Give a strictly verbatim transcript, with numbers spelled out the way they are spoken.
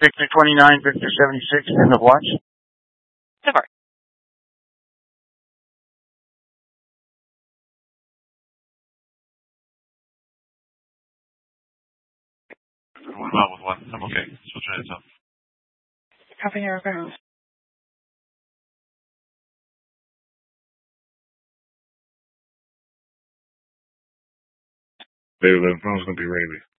Victor twenty-nine, Victor seventy-six, end of watch. Support. One about with one. I'm okay. Switch your heads up. Copy your requirements. Baby, the phone's gonna be Rayleigh.